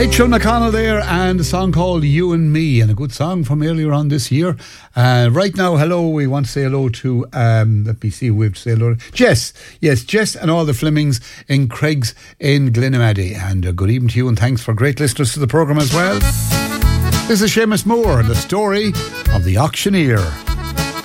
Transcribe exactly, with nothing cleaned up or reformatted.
Rachel McConnell there, and a song called You and Me, and a good song from earlier on this year. Uh, right now, hello, we want to say hello to, um, let me see, we have to say hello to Jess. Yes, Jess and all the Flemings in Craigs in Glenamaddy. And uh, good evening to you, and thanks for great listeners to the programme as well. This is Seamus Moore, the story of the auctioneer.